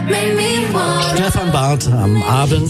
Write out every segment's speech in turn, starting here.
Stefan Barth am Abend.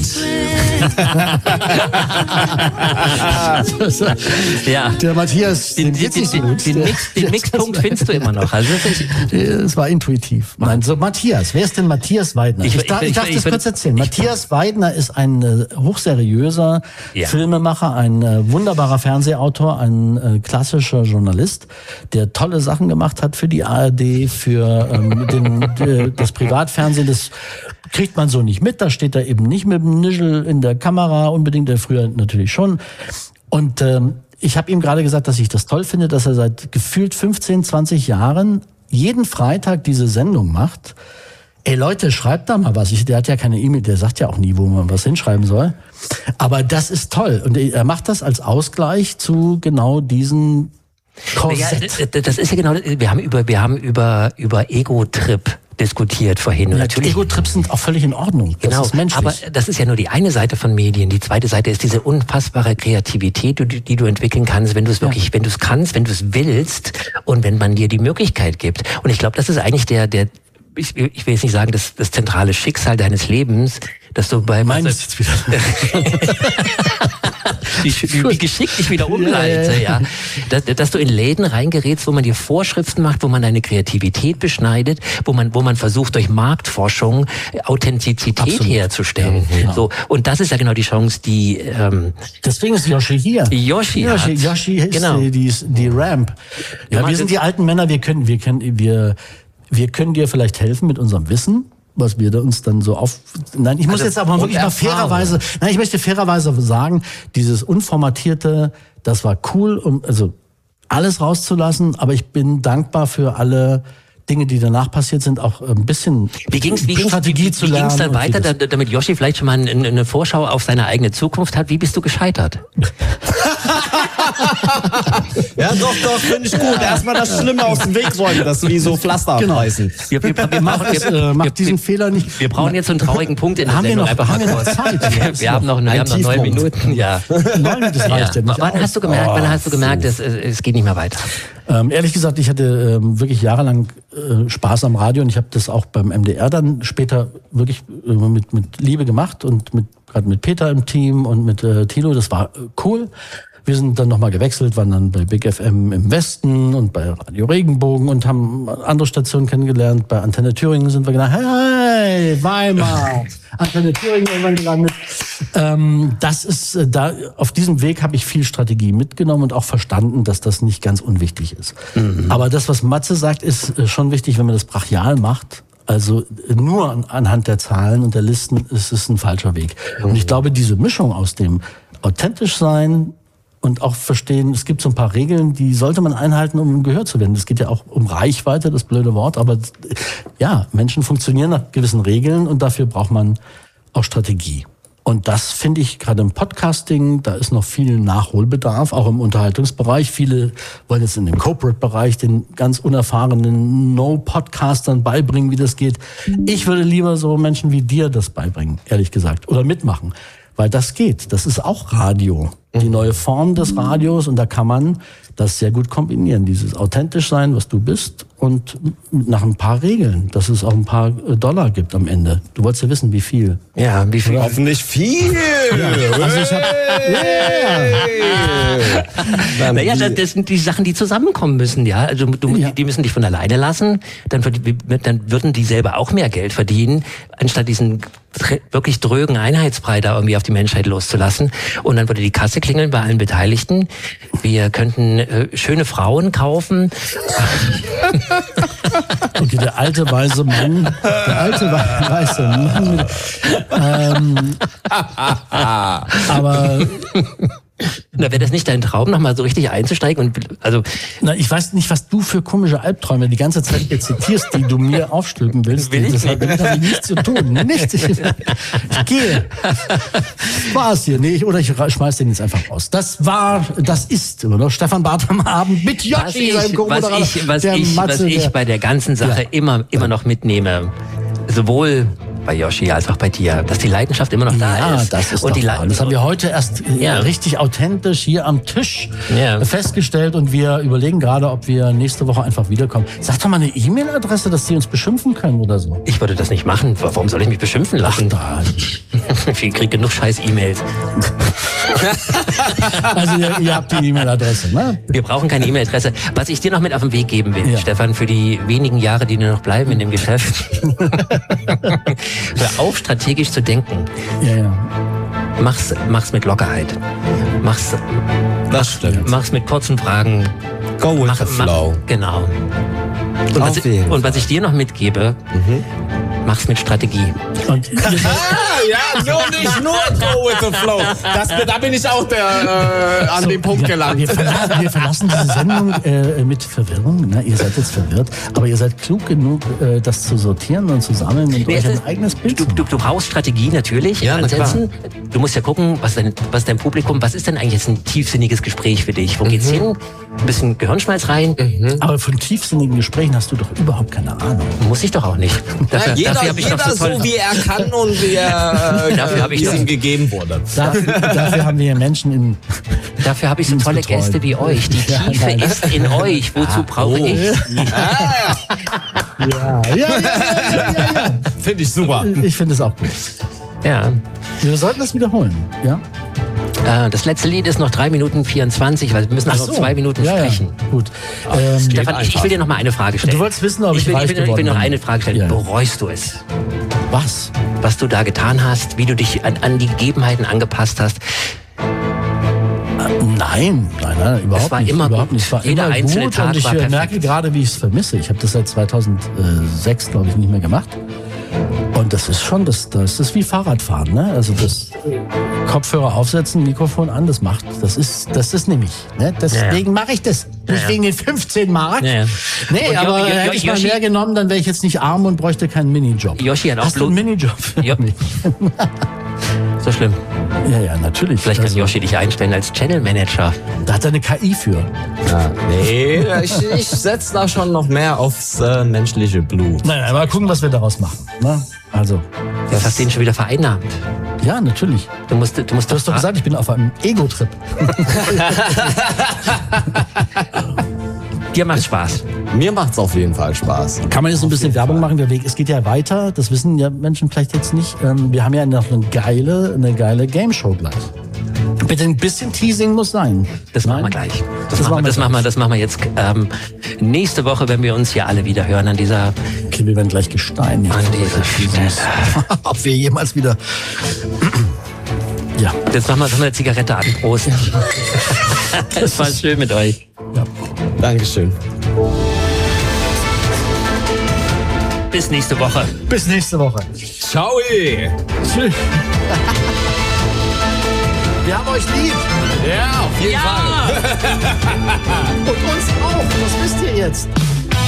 Ja. Der Matthias, Den Mixpunkt findest du immer noch. Also es war intuitiv. Nein, so Matthias, wer ist denn Matthias Weidner? Ich darf das kurz erzählen. Matthias Weidner ist ein hochseriöser Filmemacher, ein wunderbarer Fernsehautor, ein klassischer Journalist, der tolle Sachen gemacht hat für die ARD, für das Privatfernsehen. Das kriegt man so nicht mit. Da steht er eben nicht mit dem Nischel in der Kamera unbedingt, der früher natürlich schon. Und ich habe ihm gerade gesagt, dass ich das toll finde, dass er seit gefühlt 15, 20 Jahren jeden Freitag diese Sendung macht. Ey Leute, schreibt da mal was. Der hat ja keine E-Mail, der sagt ja auch nie, wo man was hinschreiben soll. Aber das ist toll. Und er macht das als Ausgleich zu genau diesen Korsett. Ja, das ist ja genau, wir haben über Ego-Trip diskutiert vorhin. Ja, natürlich. Ego-Trips sind auch völlig in Ordnung. Das ist menschlich. Aber das ist ja nur die eine Seite von Medien. Die zweite Seite ist diese unfassbare Kreativität, die du entwickeln kannst, wenn du es wirklich, wenn du es kannst, wenn du es willst und wenn man dir die Möglichkeit gibt. Und ich glaube, das ist eigentlich ich will jetzt nicht sagen, das zentrale Schicksal deines Lebens, dass du bei... Meines jetzt wieder. Wie geschickt ich wieder umleite, ja. Dass du in Läden reingerätst, wo man dir Vorschriften macht, wo man deine Kreativität beschneidet, wo man versucht, durch Marktforschung Authentizität herzustellen. Ja, genau. So. Und das ist ja genau die Chance, die... Deswegen ist Yoshi hier. Yoshi ist genau. die Ramp. Ja, wir sind die alten Männer, wir können dir vielleicht helfen mit unserem Wissen, was wir da uns dann so Nein, ich muss jetzt aber wirklich mal fairerweise... Nein, ich möchte fairerweise sagen, dieses Unformatierte, das war cool, also alles rauszulassen, aber ich bin dankbar für alle Dinge, die danach passiert sind, auch ein bisschen Strategie zu lernen. Wie ging es dann weiter, damit Yoshi vielleicht schon mal eine Vorschau auf seine eigene Zukunft hat? Wie bist du gescheitert? Ja, doch, finde ich gut. Erstmal das Schlimme aus dem Weg räumen, dass wie so Pflaster abreißen. Macht diesen Fehler nicht. Wir brauchen jetzt so einen traurigen Punkt in der Sendung. Haben wir noch Zeit? Wir haben noch 9 Minuten. Ja. 9 Minuten reicht ja nicht. Wann hast du gemerkt, es geht nicht mehr weiter? Ehrlich gesagt, ich hatte wirklich jahrelang Spaß am Radio und ich habe das auch beim MDR dann später wirklich mit Liebe gemacht und gerade mit Peter im Team und mit Thilo, das war cool. Wir sind dann nochmal gewechselt, waren dann bei Big FM im Westen und bei Radio Regenbogen und haben andere Stationen kennengelernt. Bei Antenne Thüringen sind wir gedacht, hey, Weimar, Antenne Thüringen irgendwann gelandet. Das ist, auf diesem Weg habe ich viel Strategie mitgenommen und auch verstanden, dass das nicht ganz unwichtig ist. Mhm. Aber das, was Matze sagt, ist schon wichtig, wenn man das brachial macht. Also nur anhand der Zahlen und der Listen ist es ein falscher Weg. Mhm. Und ich glaube, diese Mischung aus dem authentisch sein und auch verstehen, es gibt so ein paar Regeln, die sollte man einhalten, um gehört zu werden. Es geht ja auch um Reichweite, das blöde Wort, aber ja, Menschen funktionieren nach gewissen Regeln und dafür braucht man auch Strategie. Und das finde ich gerade im Podcasting, da ist noch viel Nachholbedarf, auch im Unterhaltungsbereich. Viele wollen jetzt in dem Corporate-Bereich den ganz unerfahrenen No-Podcastern beibringen, wie das geht. Ich würde lieber so Menschen wie dir das beibringen, ehrlich gesagt, oder mitmachen. Weil das geht. Das ist auch Radio. Die neue Form des Radios. Und da kann man das sehr gut kombinieren. Dieses authentisch sein, was du bist. Und nach ein paar Regeln. Dass es auch ein paar $Dollar gibt am Ende. Du wolltest ja wissen, wie viel. Ja, wie viel? Hoffentlich viel. Ja. Also ich Naja, das sind die Sachen, die zusammenkommen müssen, ja. Also die müssen dich von alleine lassen. Dann würden die selber auch mehr Geld verdienen, anstatt diesen wirklich drögen Einheitsbrei da irgendwie auf die Menschheit loszulassen. Und dann würde die Kasse klingeln bei allen Beteiligten. Wir könnten schöne Frauen kaufen. Okay, der alte weiße Mann. Aber Na, wäre das nicht dein Traum, nochmal so richtig einzusteigen? Na, ich weiß nicht, was du für komische Albträume die ganze Zeit jetzt zitierst, die du mir aufstülpen willst. Das hat damit nichts zu tun. Nichts. Ich gehe. War's hier. Nee, oder ich schmeiß den jetzt einfach raus. Das ist immer noch Stefan Barth am Abend mit Yoshi, seinem Was ich bei der ganzen Sache immer noch mitnehme, sowohl bei Yoshi als auch bei dir, dass die Leidenschaft immer noch da ist. Ja, das ist und doch wahr. Das haben wir heute erst richtig authentisch hier am Tisch festgestellt und wir überlegen gerade, ob wir nächste Woche einfach wiederkommen. Sag doch mal eine E-Mail-Adresse, dass die uns beschimpfen können oder so. Ich würde das nicht machen. Warum soll ich mich beschimpfen lassen? Ich kriege genug scheiß E-Mails. Also ihr habt die E-Mail-Adresse, ne? Wir brauchen keine E-Mail-Adresse. Was ich dir noch mit auf den Weg geben will, Stefan, für die wenigen Jahre, die dir noch bleiben in dem Geschäft, hör auf, strategisch zu denken. Mach's mit Lockerheit. Mach's mit kurzen Fragen. Go with the flow. Genau. Und was ich dir noch mitgebe, mach's mit Strategie. Und so nicht nur go with the flow. Da bin ich auch an dem Punkt gelangt. Wir verlassen diese Sendung mit Verwirrung. Ne? Ihr seid jetzt verwirrt, aber ihr seid klug genug, das zu sortieren und zu sammeln und euch ein eigenes Bild zu machen. Du brauchst Strategie natürlich, Ansätzen. Du musst ja gucken, was dein Publikum, was ist denn eigentlich jetzt ein tiefsinniges Gespräch für dich? Wo geht's hin? Ein bisschen Gehirnschmalz rein. Aber von tiefsinnigen Gesprächen hast du doch überhaupt keine Ahnung. Muss ich doch auch nicht. Jeder so wie er kann und wie es ihm gegeben wurde. Dafür haben wir Menschen Dafür habe ich so tolle Gäste wie euch. Die Tiefe ist in euch. Wozu brauche ich? Ja. Finde ich super. Ich finde es auch gut. Ja. Wir sollten das wiederholen, ja? Das letzte Lied ist noch 3 Minuten 24, weil wir müssen noch 2 Minuten sprechen. Ja. Gut. Stefan, ich will dir noch mal eine Frage stellen. Du wolltest wissen, ob ich reich geworden bin. Ich will noch eine Frage stellen. Ja. Bereust du es? Was? Was du da getan hast, wie du dich an die Gegebenheiten angepasst hast? Nein, überhaupt nicht. Überhaupt nicht. Es war jeder immer einzelne gut Tag und ich war perfekt. merke gerade, wie ich es vermisse. Ich habe das seit 2006, glaube ich, nicht mehr gemacht. Und das ist schon, das ist wie Fahrradfahren, ne? Also das Kopfhörer aufsetzen, Mikrofon an, das ist nämlich, ne? Deswegen mache ich das. Nicht wegen den 15 Mark. Nee, und aber hätte ich mal mehr genommen, dann wäre ich jetzt nicht arm und bräuchte keinen Minijob. Yoshi hat auch Hast du einen Minijob? Ja. So schlimm. Ja, natürlich. Vielleicht kann Yoshi dich einstellen als Channel Manager. Da hat er eine KI für. Ja, nee, ich setze da schon noch mehr aufs menschliche Blut. Nein, mal gucken, was wir daraus machen. Ne? Also. Das hast du ihn schon wieder vereinnahmt. Ja, natürlich. Du hast doch gesagt, ich bin auf einem Ego-Trip. Dir macht's Spaß. Mir macht's auf jeden Fall Spaß. Kann man jetzt so ein bisschen Werbung machen? Es geht ja weiter. Das wissen ja Menschen vielleicht jetzt nicht. Wir haben ja noch eine geile Game-Show gleich. Bitte ein bisschen Teasing muss sein. Das machen wir gleich. Das machen wir jetzt nächste Woche, wenn wir uns hier alle wieder hören an dieser... Okay, wir werden gleich gesteinigt. An dieser Stelle. Ob wir jemals wieder... Ja. Jetzt machen wir eine Zigarette an. Prost. Es war schön mit euch. Ja. Dankeschön. Bis nächste Woche. Bis nächste Woche. Ciao. Tschüss. Wir haben euch lieb. Ja, auf jeden Fall. Und uns auch. Das wisst ihr jetzt.